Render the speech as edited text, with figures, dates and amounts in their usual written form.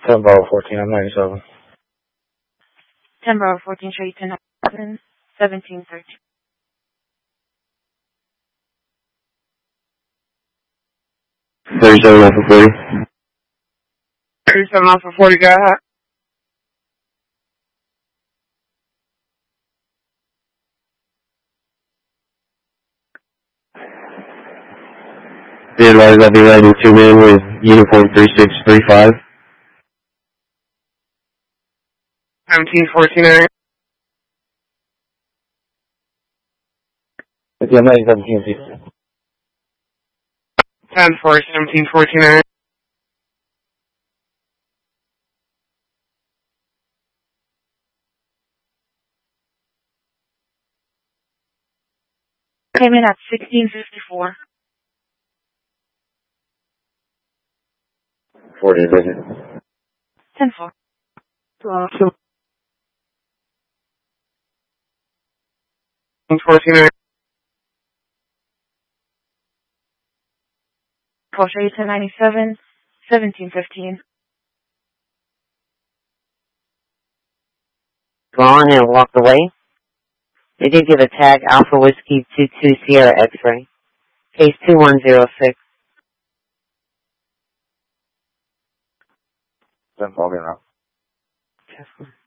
10 Bravo 14, I'm 97. 10 Bravo 14, show you 10 1713. 37 Alpha 40. 37 Alpha 40, got hot. Be advised I'll be riding 2 man with uniform 3635. 1749. Okay, I'm 97 TNC. 10 4, 1749. Came in at 1654. 40 visit. 10 4. 49. Call show you 1097 1715. Gone and walked away. They did give a tag Alpha Whiskey 22 Sierra X-ray. Case 2106. Then call me around.